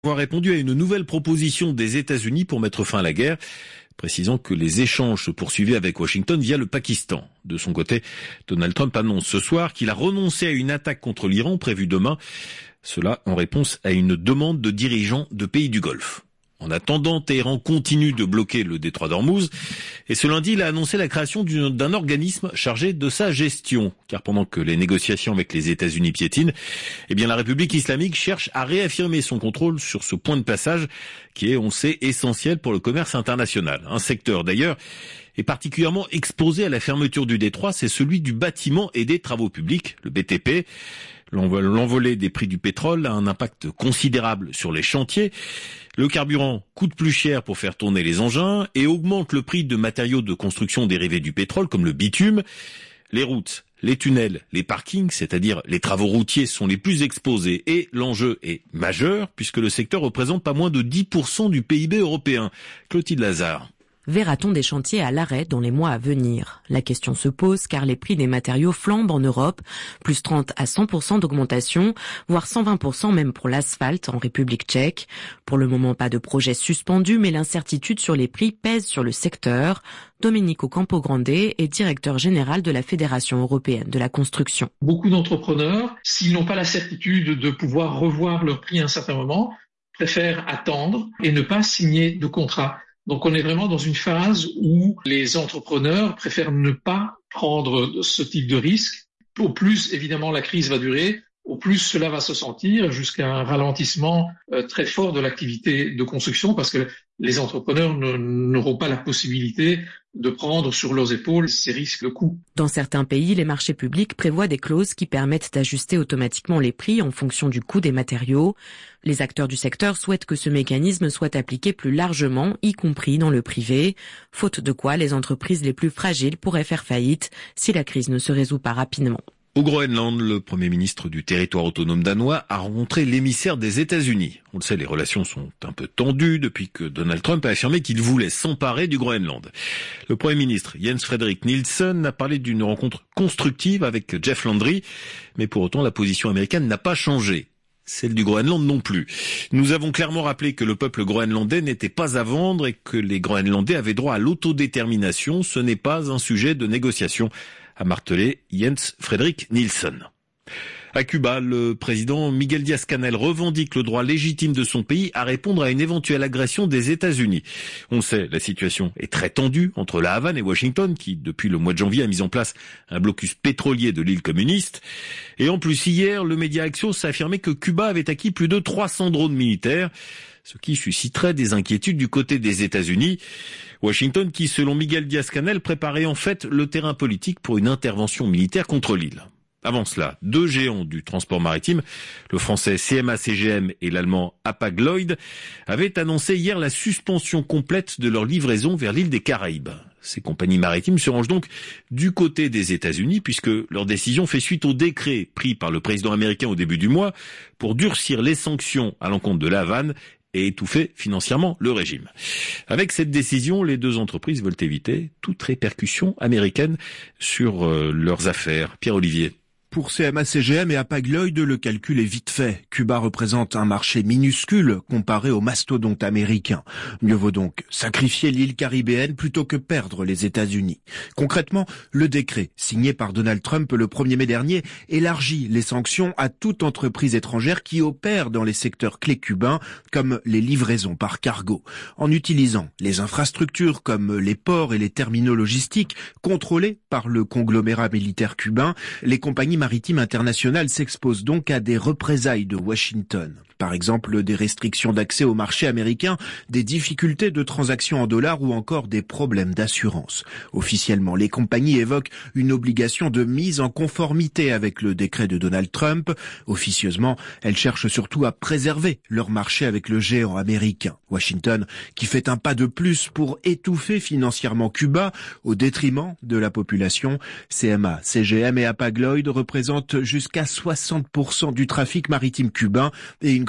avoir répondu à une nouvelle proposition des États-Unis pour mettre fin à la guerre, précisant que les échanges se poursuivaient avec Washington via le Pakistan. De son côté, Donald Trump annonce ce soir qu'il a renoncé à une attaque contre l'Iran prévue demain. Cela en réponse à une demande de dirigeants de pays du Golfe. En attendant, Téhéran continue de bloquer le détroit d'Ormuz et ce lundi, il a annoncé la création d'un organisme chargé de sa gestion. Car pendant que les négociations avec les États-Unis piétinent, la République islamique cherche à réaffirmer son contrôle sur ce point de passage qui est, on sait, essentiel pour le commerce international. Un secteur d'ailleurs est particulièrement exposé à la fermeture du détroit, c'est celui du bâtiment et des travaux publics, le BTP. L'envolée des prix du pétrole a un impact considérable sur les chantiers. Le carburant coûte plus cher pour faire tourner les engins et augmente le prix de matériaux de construction dérivés du pétrole comme le bitume. Les routes, les tunnels, les parkings, c'est-à-dire les travaux routiers, sont les plus exposés et l'enjeu est majeur puisque le secteur représente pas moins de 10% du PIB européen. Clotilde Lazare. Verra-t-on des chantiers à l'arrêt dans les mois à venir? La question se pose car les prix des matériaux flambent en Europe, plus 30 à 100% d'augmentation, voire 120% même pour l'asphalte en République tchèque. Pour le moment, pas de projet suspendu, mais l'incertitude sur les prix pèse sur le secteur. Domenico Campogrande est directeur général de la Fédération européenne de la construction. Beaucoup d'entrepreneurs, s'ils n'ont pas la certitude de pouvoir revoir leur prix à un certain moment, préfèrent attendre et ne pas signer de contrat. Donc on est vraiment dans une phase où les entrepreneurs préfèrent ne pas prendre ce type de risque. Au plus, évidemment, la crise va durer, au plus cela va se sentir jusqu'à un ralentissement très fort de l'activité de construction parce que les entrepreneurs n'auront pas la possibilité de prendre sur leurs épaules ces risques de coûts. Dans certains pays, les marchés publics prévoient des clauses qui permettent d'ajuster automatiquement les prix en fonction du coût des matériaux. Les acteurs du secteur souhaitent que ce mécanisme soit appliqué plus largement, y compris dans le privé, faute de quoi les entreprises les plus fragiles pourraient faire faillite si la crise ne se résout pas rapidement. Au Groenland, le Premier ministre du territoire autonome danois a rencontré l'émissaire des États-Unis. On le sait, les relations sont un peu tendues depuis que Donald Trump a affirmé qu'il voulait s'emparer du Groenland. Le Premier ministre Jens Frederik Nielsen a parlé d'une rencontre constructive avec Jeff Landry, mais pour autant la position américaine n'a pas changé. Celle du Groenland non plus. Nous avons clairement rappelé que le peuple groenlandais n'était pas à vendre et que les Groenlandais avaient droit à l'autodétermination. Ce n'est pas un sujet de négociation, a martelé Jens Frederik Nielsen. À Cuba, le président Miguel Díaz-Canel revendique le droit légitime de son pays à répondre à une éventuelle agression des États-Unis. On le sait, la situation est très tendue entre La Havane et Washington, qui depuis le mois de janvier a mis en place un blocus pétrolier de l'île communiste. Et en plus, hier, le média Axios a affirmé que Cuba avait acquis plus de 300 drones militaires, ce qui susciterait des inquiétudes du côté des États-Unis. Washington qui, selon Miguel Díaz-Canel, préparait en fait le terrain politique pour une intervention militaire contre l'île. Avant cela, deux géants du transport maritime, le français CMA-CGM et l'allemand Hapag-Lloyd, avaient annoncé hier la suspension complète de leur livraison vers l'île des Caraïbes. Ces compagnies maritimes se rangent donc du côté des États-Unis puisque leur décision fait suite au décret pris par le président américain au début du mois pour durcir les sanctions à l'encontre de La Havane et étouffer financièrement le régime. Avec cette décision, les deux entreprises veulent éviter toute répercussion américaine sur leurs affaires. Pierre-Olivier. Pour CMA-CGM et Hapag-Lloyd, le calcul est vite fait. Cuba représente un marché minuscule comparé aux mastodontes américains. Mieux vaut donc sacrifier l'île caribéenne plutôt que perdre les États-Unis. Concrètement, le décret signé par Donald Trump le 1er mai dernier élargit les sanctions à toute entreprise étrangère qui opère dans les secteurs clés cubains comme les livraisons par cargo. En utilisant les infrastructures comme les ports et les terminaux logistiques contrôlés par le conglomérat militaire cubain, les compagnies maritimes internationales s'exposent donc à des représailles de Washington. Par exemple, des restrictions d'accès au marché américain, des difficultés de transactions en dollars ou encore des problèmes d'assurance. Officiellement, les compagnies évoquent une obligation de mise en conformité avec le décret de Donald Trump. Officieusement, elles cherchent surtout à préserver leur marché avec le géant américain. Washington, qui fait un pas de plus pour étouffer financièrement Cuba au détriment de la population. CMA, CGM et Hapag-Lloyd représentent jusqu'à 60% du trafic maritime cubain et une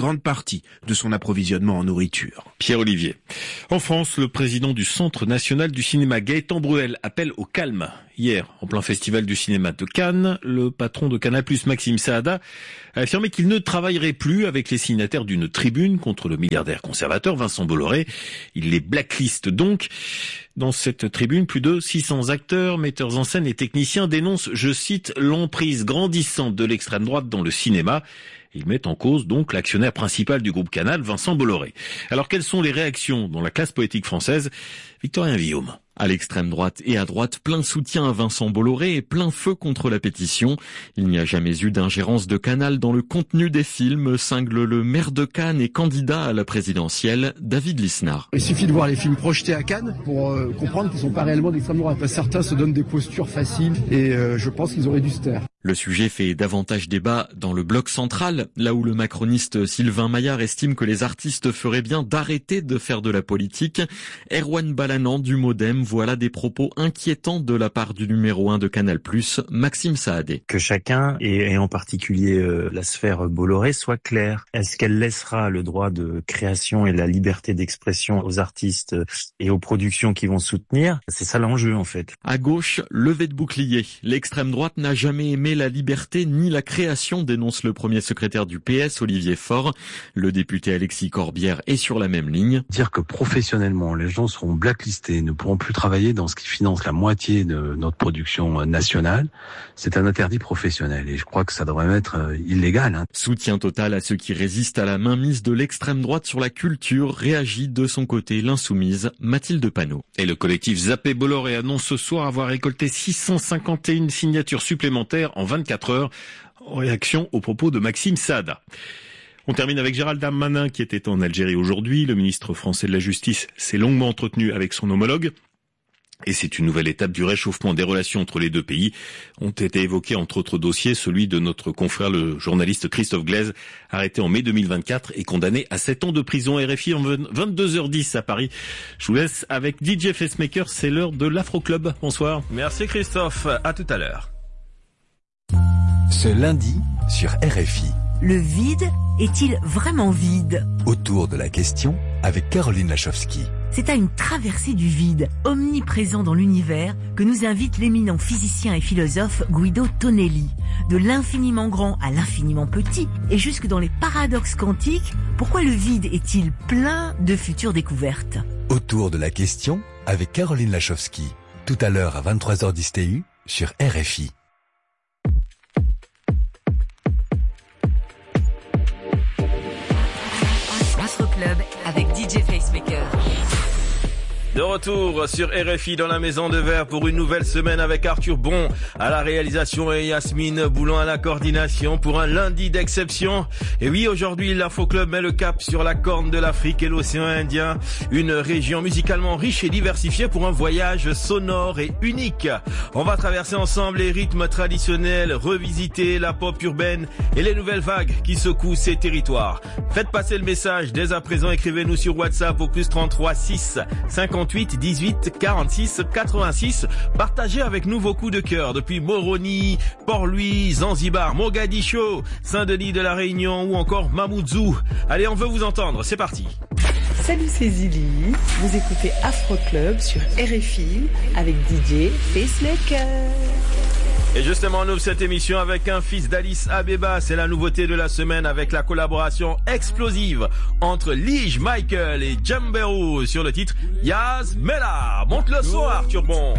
grande partie de son approvisionnement en nourriture. Pierre Olivier. En France, le président du Centre national du cinéma, Gaëtan Bruel, appelle au calme. Hier, en plein festival du cinéma de Cannes, le patron de Canal+, Maxime Saada, a affirmé qu'il ne travaillerait plus avec les signataires d'une tribune contre le milliardaire conservateur Vincent Bolloré. Il les blackliste donc. Dans cette tribune, plus de 600 acteurs, metteurs en scène et techniciens dénoncent, je cite, l'emprise grandissante de l'extrême droite dans le cinéma. Ils mettent en cause donc l'actionnaire principal du groupe Canal, Vincent Bolloré. Alors quelles sont les réactions dans la classe politique française ? Victorien Villaume. À l'extrême droite et à droite, plein soutien à Vincent Bolloré et plein feu contre la pétition. Il n'y a jamais eu d'ingérence de Canal dans le contenu des films, cingle le maire de Cannes et candidat à la présidentielle, David Lisnard. Il suffit de voir les films projetés à Cannes pour comprendre qu'ils ne sont pas réellement d'extrême droite. Certains se donnent des postures faciles et je pense qu'ils auraient dû se taire. Le sujet fait davantage débat dans le bloc central, là où le macroniste Sylvain Maillard estime que les artistes feraient bien d'arrêter de faire de la politique. Erwan Balanant du Modem, voilà des propos inquiétants de la part du numéro 1 de Canal+, Maxime Saadé. Que chacun, et en particulier la sphère Bolloré, soit clair. Est-ce qu'elle laissera le droit de création et la liberté d'expression aux artistes et aux productions qui vont soutenir ? C'est ça l'enjeu en fait. À gauche, levée de bouclier. L'extrême droite n'a jamais aimé la liberté ni la création, dénonce le premier secrétaire du PS, Olivier Faure. Le député Alexis Corbière est sur la même ligne. Dire que professionnellement, les gens seront blacklistés, ne pourront plus travailler dans ce qui finance la moitié de notre production nationale, c'est un interdit professionnel et je crois que ça devrait être illégal. Soutien total à ceux qui résistent à la mainmise de l'extrême droite sur la culture, réagit de son côté l'insoumise Mathilde Panot. Et le collectif Zappé Bolloré annonce ce soir avoir récolté 651 signatures supplémentaires en 24 heures, en réaction aux propos de Maxime Saada. On termine avec Gérald Darmanin qui était en Algérie aujourd'hui. Le ministre français de la Justice s'est longuement entretenu avec son homologue. Et c'est une nouvelle étape du réchauffement des relations entre les deux pays. Ont été évoqués entre autres dossiers, celui de notre confrère le journaliste Christophe Glaise, arrêté en mai 2024 et condamné à 7 ans de prison. RFI en 22h10 à Paris. Je vous laisse avec DJ Facemaker, c'est l'heure de l'Afro Club. Bonsoir. Merci Christophe, à tout à l'heure. Ce lundi sur RFI. Le vide est-il vraiment vide ? Autour de la question avec Caroline Lachowski. C'est à une traversée du vide, omniprésent dans l'univers, que nous invite l'éminent physicien et philosophe Guido Tonelli. De l'infiniment grand à l'infiniment petit, et jusque dans les paradoxes quantiques, pourquoi le vide est-il plein de futures découvertes ? Autour de la question avec Caroline Lachowski. Tout à l'heure à 23h10 TU sur RFI. Club avec DJ Facemaker. De retour sur RFI dans la Maison de Verre pour une nouvelle semaine avec Arthur Bon à la réalisation et Yasmine Boulon à la coordination pour un lundi d'exception. Et oui, aujourd'hui, l'Afro Club met le cap sur la corne de l'Afrique et l'océan Indien, une région musicalement riche et diversifiée pour un voyage sonore et unique. On va traverser ensemble les rythmes traditionnels, revisiter la pop urbaine et les nouvelles vagues qui secouent ces territoires. Faites passer le message dès à présent, écrivez-nous sur WhatsApp au +33 6 58 18 46 86. Partagez avec nous vos coups de cœur depuis Moroni, Port-Louis, Zanzibar, Mogadiscio, Saint-Denis de la Réunion ou encore Mamoudzou. Allez, on veut vous entendre, c'est parti. Salut, c'est Zili. Vous écoutez Afro Club sur RFI avec DJ Facemaker. Et justement, on ouvre cette émission avec un fils d'Alice Abeba. C'est la nouveauté de la semaine avec la collaboration explosive entre Lige Michael et Jamberou sur le titre Yaz Mela. Monte le son, Arthur Bon.